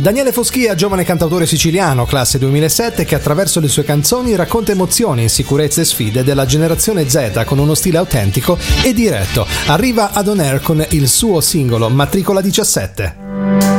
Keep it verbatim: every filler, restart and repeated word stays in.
Daniele Foschia, giovane cantautore siciliano, classe duemilasette, che attraverso le sue canzoni racconta emozioni, insicurezze e sfide della generazione Z con uno stile autentico e diretto. Arriva ad On Air con il suo singolo Matricola diciassette.